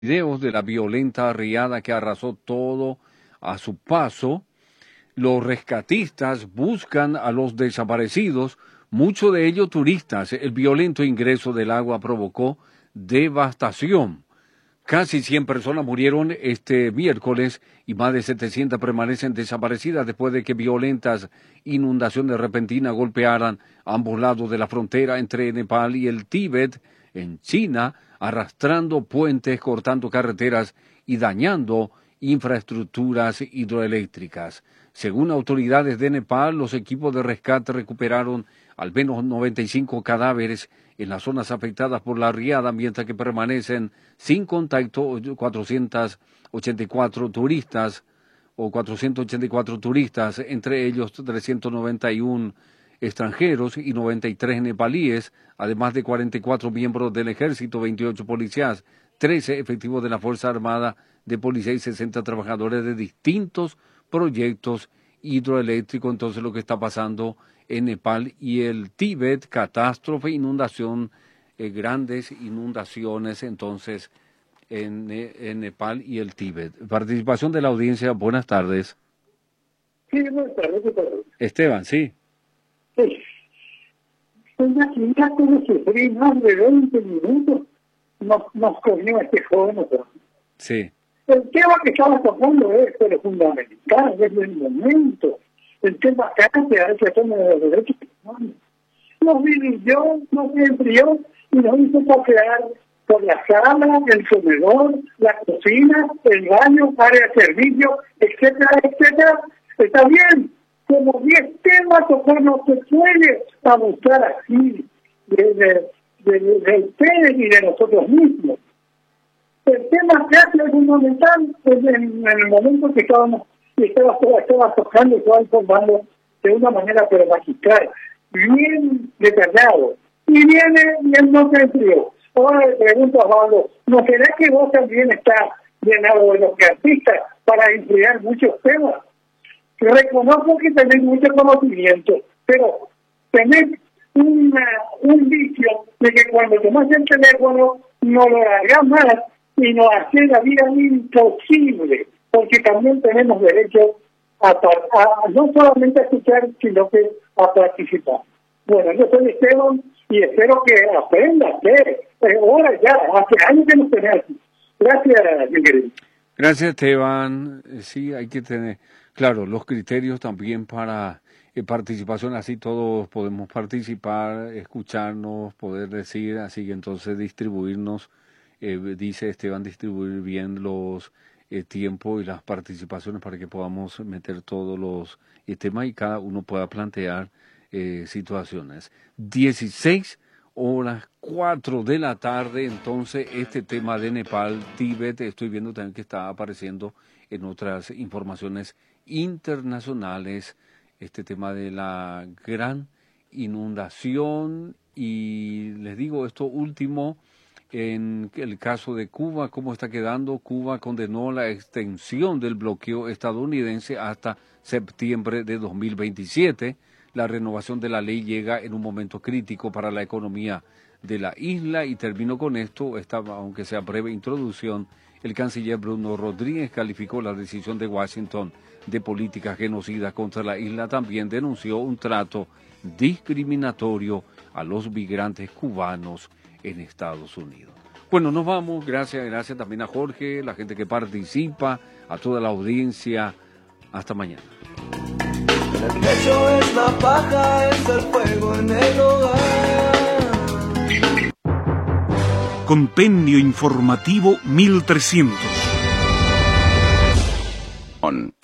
Videos de la violenta riada que arrasó todo a su paso. Los rescatistas buscan a los desaparecidos, muchos de ellos turistas. El violento ingreso del agua provocó devastación. Casi 100 personas murieron este miércoles y más de 700 permanecen desaparecidas después de que violentas inundaciones repentinas golpearan ambos lados de la frontera entre Nepal y el Tíbet, en China, arrastrando puentes, cortando carreteras y dañando infraestructuras hidroeléctricas. Según autoridades de Nepal, los equipos de rescate recuperaron al menos 95 cadáveres en las zonas afectadas por la riada, mientras que permanecen sin contacto 484 turistas, entre ellos 391 extranjeros y 93 nepalíes, además de 44 miembros del ejército, 28 policías, 13 efectivos de la Fuerza Armada de Policía y 60 trabajadores de distintos proyectos hidroeléctricos. Entonces, lo que está pasando en Nepal y el Tíbet, catástrofe, inundación, grandes inundaciones, entonces, en Nepal y el Tíbet. Participación de la audiencia, buenas tardes. Sí, buenas tardes. Esteban, sí. Sí. Imagínate cómo sufrir más de 20 minutos nos comió este joven. Sí. El tema que estamos tocando es pero fundamental desde el momento. El tema acá que toma de los derechos humanos. Nos vivió, nos enfrió y nos hizo pasear por la sala, el comedor, la cocina, el baño, área de servicio, etcétera, etcétera. Está bien, como 10 temas tocar no se puede abusar así de ustedes y de nosotros mismos. El tema que hace es fundamental en el momento que estaba tocando y estaba informando de una manera pero magistral, bien detallado, y viene y él no se enfrió. Ahora le pregunto a Pablo, ¿no será que vos también estás llenado de los artistas para enfriar muchos temas? Reconozco que tenés mucho conocimiento, pero tenés un vicio de que cuando tomás el teléfono no lo hagas más y nos hace la vida imposible, porque también tenemos derecho a no solamente a escuchar, sino que a participar. Bueno, yo soy Esteban y espero que aprendas, ahora ya, hace años que nos tenés aquí. Gracias, mi querido. Gracias, Esteban. Sí, hay que tener, claro, los criterios también para participación, así todos podemos participar, escucharnos, poder decir, así que entonces distribuirnos, dice Esteban, distribuir bien los tiempos y las participaciones para que podamos meter todos los temas y cada uno pueda plantear situaciones. 16:04 de la tarde, entonces este tema de Nepal, Tíbet, estoy viendo también que está apareciendo en otras informaciones internacionales, este tema de la gran inundación y les digo esto último, en el caso de Cuba, ¿cómo está quedando? Cuba condenó la extensión del bloqueo estadounidense hasta septiembre de 2027. La renovación de la ley llega en un momento crítico para la economía de la isla y termino con esto, aunque sea breve introducción. El canciller Bruno Rodríguez calificó la decisión de Washington de política genocida contra la isla. También denunció un trato discriminatorio a los migrantes cubanos en Estados Unidos. Bueno, nos vamos. Gracias también a Jorge, la gente que participa, a toda la audiencia. Hasta mañana. El techo es la paja, es el fuego en el hogar. Compendio informativo 1300.